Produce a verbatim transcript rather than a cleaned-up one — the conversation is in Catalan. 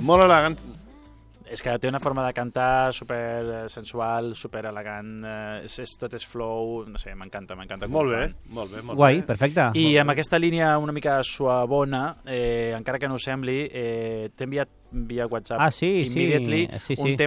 molt elegant. És que té una forma de cantar super sensual, super elegant, eh, és, és, tot és flow, no sé, m'encanta, m'encanta. Molt bé, molt bé, molt Guai, bé. perfecte. I amb aquesta línia una mica suavona, eh, encara que no ho sembli, eh, t'he enviat via WhatsApp ah, sí, immediately sí, sí, sí. un tema